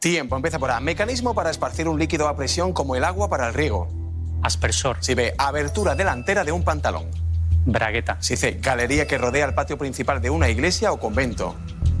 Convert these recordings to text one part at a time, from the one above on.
Tiempo, empieza por A. Mecanismo para esparcir un líquido a presión como el agua para el riego. Aspersor. Si B. Abertura delantera de un pantalón. Bragueta. Si C. Galería que rodea el patio principal de una iglesia o convento.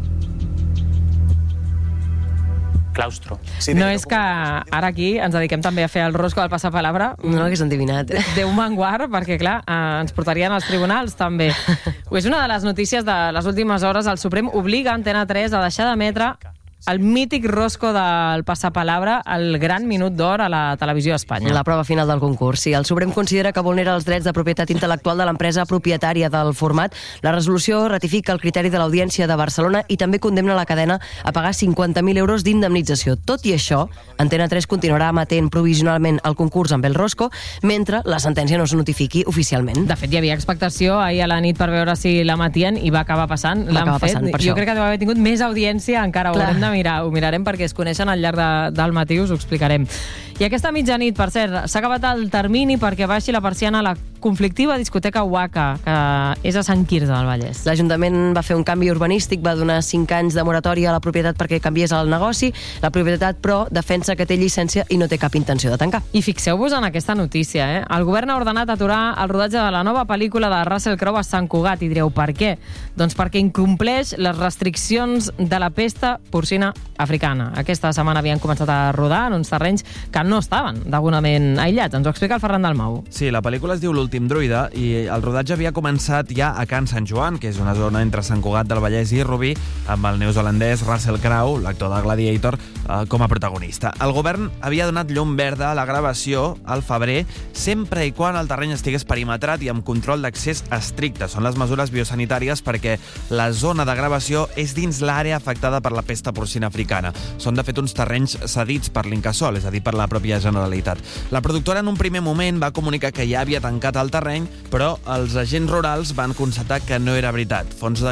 Claustro. Si No D. és que ara aquí ens dediquem també a fer el rosco del passapalabra. No l'hagués endivinat. Déu me'n guard, perquè clar, ens portarien als tribunals també. És una de les notícies de les últimes hores. El Suprem obliga Antena 3 a deixar d'emetre el mític rosco del passapalabra, el gran minut d'or a la televisió a Espanya. La prova final del concurs. Si el Suprem considera que vulnera els drets de propietat intel·lectual de l'empresa propietària del format, la resolució ratifica el criteri de l'Audiència de Barcelona i també condemna la cadena a pagar 50.000 euros d'indemnització. Tot i això, Antena 3 continuarà emetent provisionalment el concurs amb el rosco mentre la sentència no se notifiqui oficialment. De fet, hi havia expectació ahir a la nit per veure si l'emetien i va acabar passant. Va acabar passant, per jo això. crec que deu haver tingut més audiència encara. Clar. Haurem de mirar, ho mirarem perquè es coneixen al llarg del matí, us ho explicarem. I aquesta mitjanit, per cert, s'ha acabat el termini perquè baixi la persiana a la conflictiva discoteca Waka, que és a Sant Quirze del Vallès. L'Ajuntament va fer un canvi urbanístic, va donar 5 anys de moratòria a la propietat perquè canviés el negoci. La propietat, però, defensa que té llicència i no té cap intenció de tancar. I fixeu-vos en aquesta notícia, eh? El govern ha ordenat aturar el rodatge de la nova pel·lícula de Russell Crowe a Sant Cugat. I direu, per què? Doncs perquè incompleix les restriccions de la pesta porcina africana. Aquesta setmana havien començat a rodar en uns terrenys que no estaven degudament aïllats. Ens ho explica el Ferran Dalmau. Sí, la pel·lícula es diu L'últim druida i el rodatge havia començat ja a Can Sant Joan, que és una zona entre Sant Cugat del Vallès i Rubí, amb el neozelandès Russell Crowe, l'actor de Gladiator, com a protagonista. El govern havia donat llum verda a la gravació al febrer, sempre i quan el terreny estigués perimetrat i amb control d'accés estricte. Són les mesures biosanitàries perquè la zona de gravació és dins l'àrea afectada per la pesta porcina africana. Són, de fet, uns terrenys cedits per l'Incasòl, és a dir, per la pròpia Generalitat. La productora en un primer moment va comunicar que ja havia tancat el terreny, però els agents rurals van constatar que no era veritat. Fonts de